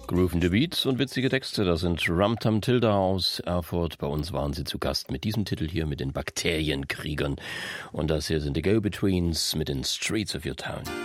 Groovende Beats und witzige Texte, das sind Rum Tum Tilda aus Erfurt. Bei uns waren sie zu Gast mit diesem Titel hier, mit den Bakterienkriegern. Und das hier sind die Go-Betweens mit den Streets of Your Town.